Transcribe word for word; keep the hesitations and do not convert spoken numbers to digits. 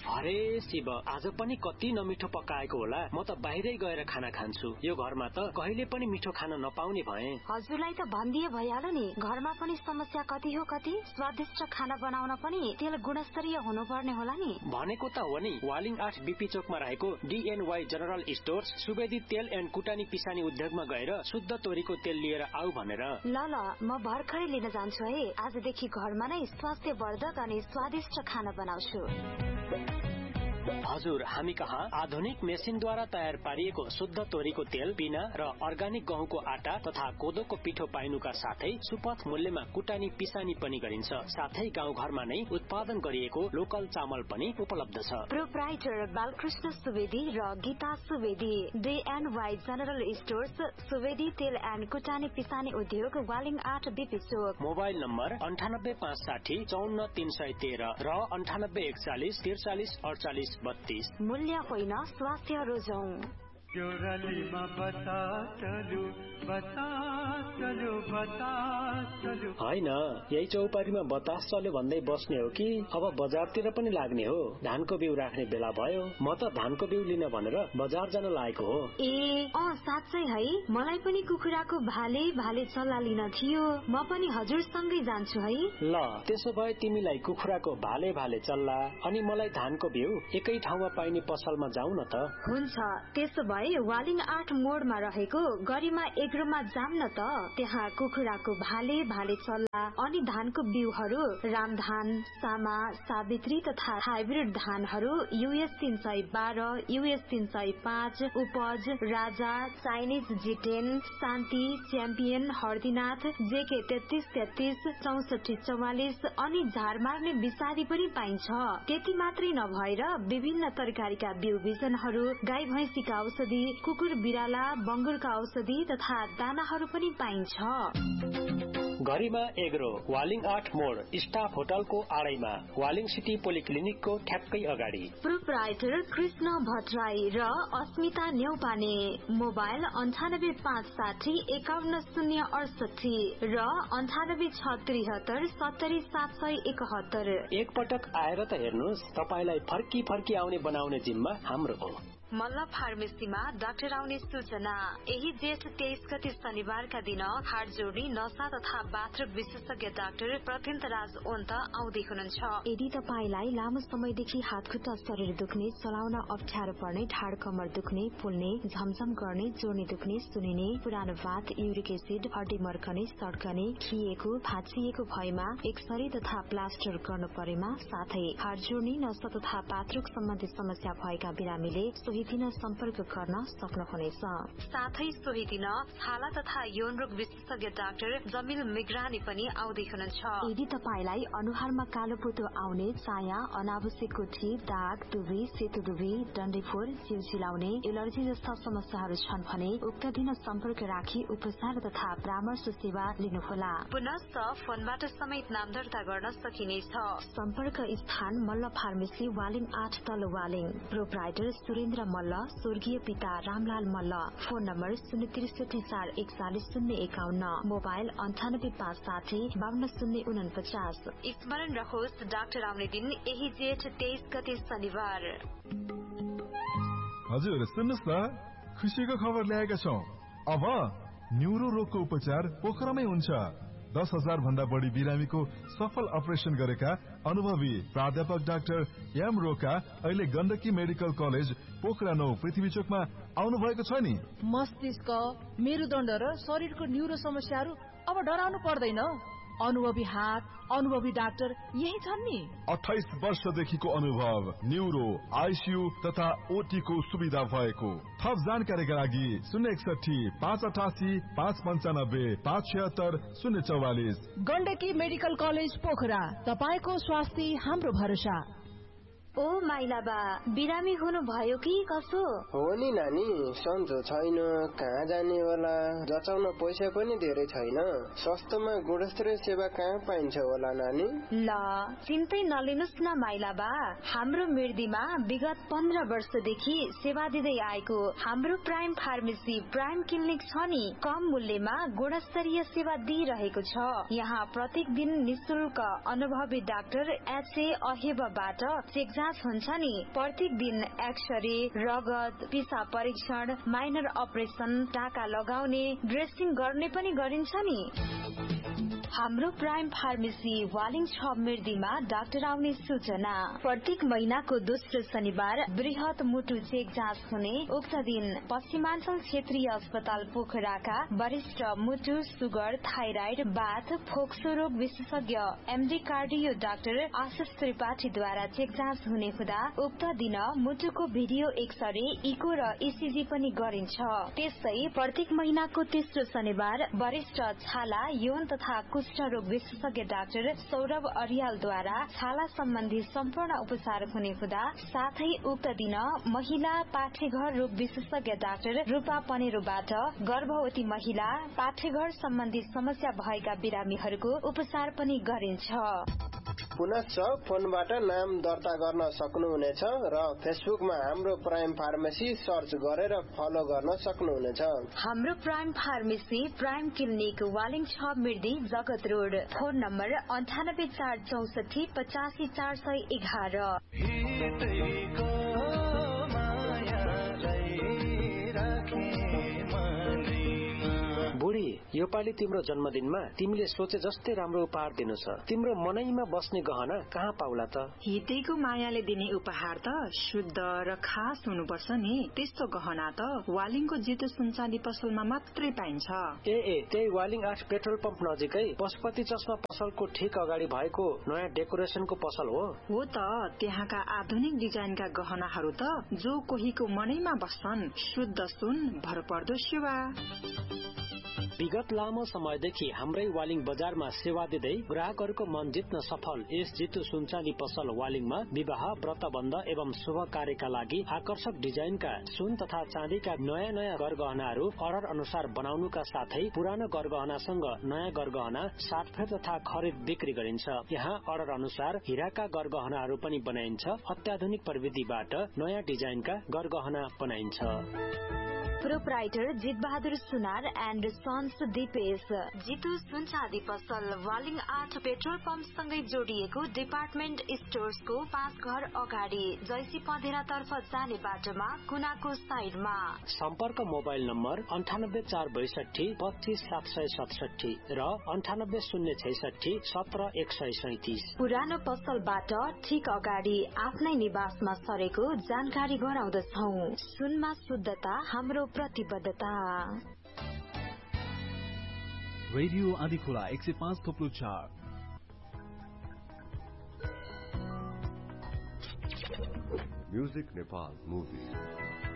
अरे शिव, आज पनि कति नमिठो पकाएको होला। म त बाहिरै गएर खाना खान्छु। यो घरमा त कहिले पनि मिठो खाना नपाउने भए। हजुरलाई त भनिदिए भइहाल्यो नि। घरमा पनि समस्या कति हो कति। स्वादिष्ट खाना बनाउन पनि तेल गुणस्तरीय हुनुपर्ने होला नि। भनेको त हो नि। वालिङ आठ बीपी चोकमा रहेको डीएनवाई जनरल स्टोर्स सुवेदी तेल एन्ड कुटानी पिसानी उद्योगमा गएर शुद्ध तोरीको तेल लिएर आऊ भनेर। ल ल, म भर्खरै लिन जान्छु है। आजदेखि घरमा नै स्वास्थ्यवर्धक अनि स्वादिष्ट खाना बनाउँछु। हजुर, हामी कहाँ आधुनिक मेसिनद्वारा तयार पारिएको शुद्ध तोरीको तेल, पिना र अर्गानिक गहुँको आटा तथा कोदोको पिठो पाइनुका साथै सुपथ मूल्यमा कुटानी पिसानी पनि गरिन्छ। साथै गाउँ घरमा नै उत्पादन गरिएको लोकल चामल पनि उपलब्ध छ। प्रोप्राइटर बालकृष्ण सुवेदी र गीता सुवेदी, डीएनवाई जनरल स्टोर्स, सुवेदी तेल एन्ड कुटानी पिसानी उद्योग, वालिङ आठ बीपी चोक। मोबाइल नम्बर अन्ठानब्बे पाँच साठी चौन्न तीन सय तेह्र र अन्ठानब्बे एकचालिस त्रिचालिस अडचालिस बत्तीस। मूल्य होइन, स्वास्थ्य रोजौं। होइन, यही चौपारीमा बतास चल्यो भन्दै बस्ने हो कि अब बजारतिर पनि लाग्ने हो? धानको बिउ राख्ने बेला भयो। म त धानको बिउ लिन भनेर बजार जान लागेको हो। ए अँ साँच्चै है, मलाई पनि कुखुराको भाले भाले चल्ला लिन थियो। म पनि हजुरसँगै जान्छु है। ल, त्यसो भए तिमीलाई कुखुराको भाले भाले चल्ला अनि मलाई धानको बिउ एकै ठाउँमा पाइने पसलमा जाउँ न त। हुन्छ, त्यसो भए वालिङ आठ मोडमा रहेको गरिमा एग्रोमा जाम न त। त्यहाँ कुखुराको भाले भाले चल्ला अनि धानको बिउहरू, रामधान, सामा, सावित्री तथा हाइब्रिड धानहरू यूएस तीन सय बाह्र, यूएस तीन सय पाँच, उपज, राजा, चाइनिज जिटेन, शान्ति, च्याम्पियन, हर्दीनाथ, जेके तेत्तीस तेत्तीस, चौसठी चौवालिस अनि झार मार्ने विषादी पनि पाइन्छ। त्यति मात्रै नभएर विभिन्न तरकारीका बिउ बिजनहरू, गाई भैंसीका औषधि, कुकुर बिराला, बंगुरका औषधि तथा दानाहरू पनि पाइन्छ। गरिमा एग्रो, वालिङ आठ मोड, स्टाफ होटलको आडैमा, वालिङ सिटी पोलिक्लिनिकको ठ्याक्कै अगाडि। प्रोप्राइटर कृष्ण भट्टराई र अस्मिता न्यौपाने। मोबाइल अन्ठानब्बे पाँच साठी एकाउन्न शून्य अडसठी र अन्ठानब्बे छ त्रिहत्तर सत्तरी सात सय एकहत्तर। एकपटक आएर त हेर्नुहोस्, तपाईँलाई फर्की फर्की आउने बनाउने जिम्मा हाम्रो हो। मल्ल फार्मेसीमा डाक्टर आउने सूचना। यही जेठ तेइस गते शनिबारका दिन हाड जोड्ने, नसा तथा बाथरुम विशेषज्ञ डाक्टर प्रत्यन्त राज ओन्त आउँदै हुनुहुन्छ। यदि तपाईलाई लामो समयदेखि हात खुट्टा शरीर दुख्ने, चलाउन अप्ठ्यारो पर्ने, ढाड कमर दुख्ने, फुल्ने, झमझम गर्ने, जोड्ने दुख्ने, सुनिने, पुरानो भात, युरिक एसिड, हड्डी मर्कने, सड्कने, खिएको, भाँचिएको भएमा एक्सरे तथा प्लास्टर गर्नु परेमा, साथै हाड जोड्ने, नसा तथा पात्रुक सम्बन्धी समस्या भएका बिरामीले सोही दिन सम्पर्क गर्न सक्नुहुनेछ। साथै सोही दिन छाला तथा यौन रोग विशेषज्ञ डाक्टर जमिल मिग्रानी पनि आउँदै हुनुहुन्छ। यदि तपाईलाई अनुहारमा कालो पोतो आउने, चाया, अनावश्यक गुठी, दाग, दुबी, सेतो दुबी, डन्डीफोर, जिउ चिलाउने, एलर्जी जस्ता समस्याहरू छन् भने उक्त दिन सम्पर्क राखी उपचार तथा परामर्श सेवा लिनुहोला। पुनश्च फोनबाट समेत नाम दर्ता गर्न सकिनेछ। सम्पर्क स्थान मल्ल फार्मेसी, वालिङ आठ तल्लो वालिङ। प्रोप्राइटर सुरेन्द्र मल्ल, स्वर्गीय पिता रामलाल मल्ल। फोन नम्बर शून्य त्रिसठी चार एकचालिस शून्य एकाउन्न। मोबाइल अन्ठानब्बे पाँच साठी बावन्न शून्य उनपचास। स्मरण रहोस्, डाक्टर आउने दिन यही जेठ तेइस गते शनिबार। हजुर सुन्नुहोस् न, खुसीको खबर ल्याएका छौं। अब न्युरो रोगको उपचार पोखरामै हुन्छ। दस हजार भन्दा बढी बिरामीको सफल अपरेसन गरेका अनुभवी प्राध्यापक डाक्टर एम रोका अहिले गण्डकी मेडिकल कलेज पोखरा नौ पृथ्वी चोकमा आउनु भएको छ नि। मस्तिष्क, मेरुदण्ड र शरीरको न्युरो समस्याहरू अब डराउनु पर्दैन। अनुभवी हात, अनुभवी डाक्टर यही छन् नि। अठाइस वर्षदेखिको अनुभव, न्युरो, आइसियू तथा ओटी को सुविधा भएको। थप जानकारीका लागि शून्य एकसठी पाँच अठासी पाँच पन्चानब्बे पाँच छिहत्तर शून्य चौवालिस। गण्डकी मेडिकल कलेज पोखरा, तपाईको स्वास्थ्य हाम्रो भरोसा। ओ माइलाबा, बिरामी हुनु भयो कि कसो? हो नि नानी, सन्चो छैन, कहाँ जाने होला, जचाउन पैसा पनि धेरै छैन। सस्तोमा गुणस्तरीय सेवा कहाँ पाइन्छ होला नानी? ल, चिन्तै नलिनुस् न माइलाबा। हाम्रो मिर्दीमा विगत पन्ध्र वर्षदेखि सेवा दिँदै आएको हाम्रो प्राइम फार्मेसी प्राइम क्लिनिक छ नि। कम मूल्यमा गुणस्तरीय सेवा दिइरहेको छ। यहाँ प्रत्येक दिन निशुल्क अनुभवी डाक्टर एच ए अहेबबाट चेकजाँच जाँच हुन्छ नि। प्रत्येक दिन एक्सरे, रगत, पिसा परीक्षण, माइनर अपरेसन, टाका लगाउने, ड्रेसिङ गर्ने पनि गरिन्छ नि। हाम्रो प्राइम फार्मेसी वालिङ छ मिर्दीमा डाक्टर आउने सूचना। प्रत्येक महिनाको दोस्रो शनिबार बृहत मुटु चेक जाँच हुने। उक्त दिन पश्चिमाञ्चल क्षेत्रीय अस्पताल पोखराका वरिष्ठ मुटु, सुगर, थाइराइड, बाथ, फोक्सो रोग विशेषज्ञ एमडी कार्डियो डाक्टर आशिष त्रिपाठीद्वारा चेक जाँच हुने हुँदा उक्त दिन मुटुको भिडियो एक्सरे, इको र इसिजी पनि गरिन्छ। त्यस्तै प्रत्येक महिनाको तेस्रो शनिबार वरिष्ठ छाला, यौन तथा कुष्ठ रोग विशेषज्ञ डाक्टर सौरभ अरियालद्वारा छाला सम्बन्धी सम्पूर्ण उपचार हुने हुँदा साथै उक्त दिन महिला पाठेघर रोग विशेषज्ञ डाक्टर रूपा पनेरोबाट गर्भवती महिला, पाठेघर सम्बन्धी समस्या भएका बिरामीहरूको उपचार पनि गरिन्छ। पुनश्च फोनबाट नाम दर्ता गर्न सक्नुहुनेछ र फेसबुकमा हाम्रो प्राइम फार्मेसी सर्च गरेर फलो गर्न सक्नुहुनेछ। हाम्रो prime pharmacy prime clinic Waling छ मिर्दी जगत रोड। फोन नम्बर अन्ठानब्बे चार चौसठी पचासी चार सय एघार। बुढी, यो पालि तिम्रो जन्मदिनमा तिमीले सोचे जस्तै राम्रो उपहार दिनु छ। तिम्रो मनैमा बस्ने गहना कहाँ पाउला त? हितेको मायाले दिने उपहार त शुद्ध र खास हुनुपर्छ नि। त्यस्तो गहना त वालिङको जितो सुनचाँदी पसलमा मात्रै पाइन्छ। ए ए त्यही वालिङ आठ पेट्रोल पम्प नजिकै पशुपति चस्मा पसलको ठिक अगाडि भएको नयाँ डेकोरेसनको पसल हो। हो त, त्यहाँका आधुनिक डिजाइनका गहनाहरू त जो कोहीको मनैमा बस्छन्। शुद्ध सुन, भरपर्दो सेवा। विगत लामो समयदेखि हाम्रै वालिङ बजारमा सेवा दिँदै ग्राहकहरूको मन जित्न सफल यस जितु सुनचाँदी पसल वालिङमा विवाह, व्रतबन्ध एवं शुभ कार्यका लागि आकर्षक डिजाइनका सुन तथा चाँदीका नयाँ नयाँ गरगहनाहरू अर्डर अनुसार बनाउनुका साथै पुरानो गरगहनासँग नयाँ गरगहना साटफेर तथा खरिद बिक्री गरिन्छ। यहाँ अर्डर अनुसार हिराका गरगहनाहरू पनि बनाइन्छ। अत्याधुनिक प्रविधिबाट नयाँ डिजाइनका गरगहना बनाइन्छ। प्रोप्राइटर जित बहादुर सुनार एन्ड सन्स दिपेश। जितु सुनचाँदी पसल वालिङ आठ पेट्रोल पम्प सँगै जोडिएको डिपार्टमेन्ट स्टोर्सको पाँच घर अगाडि जैसी पँधेरा तर्फ जाने बाटोमा कुनाको साइडमा। सम्पर्क मोबाइल नम्बर अन्ठानब्बे चार बैसठी पच्चिस सात सय सतसठी र अन्ठानब्बे शून्य छैसठी सत्र एक सय सैतिस। पुरानो पसलबाट ठिक अगाडि आफ्नै निवासमा सरेको जानकारी गराउँदछौ। सुनमा शुद्धता हाम्रो प्रतिबद्धता। रेडियो आदिखोला एक सय पाँच थोप्लो चार। Music Nepal movie